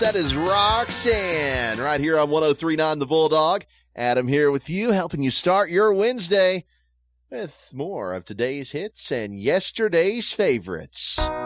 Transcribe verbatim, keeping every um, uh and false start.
That is Roxanne right here on one oh three point nine The Bulldog. Adam here with you, helping you start your Wednesday with more of today's hits and yesterday's favorites.